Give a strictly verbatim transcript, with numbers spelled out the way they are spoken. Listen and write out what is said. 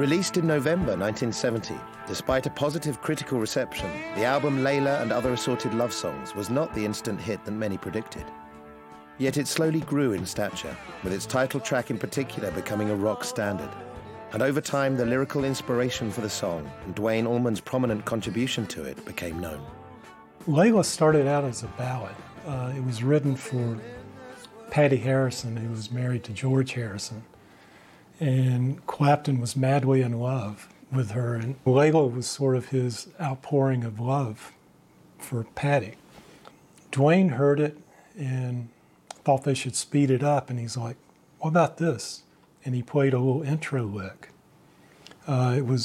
Released in November nineteen seventy, despite a positive critical reception, the album Layla and Other Assorted Love Songs was not the instant hit that many predicted. Yet it slowly grew in stature, with its title track in particular becoming a rock standard. And over time, the lyrical inspiration for the song and Duane Allman's prominent contribution to it became known. Layla started out as a ballad. Uh, it was written for Patty Harrison, who was married to George Harrison. And Clapton was madly in love with her, and Layla was sort of his outpouring of love for Patty. Duane heard it and thought they should speed it up, and he's like, what about this? And he played a little intro lick. Uh, it was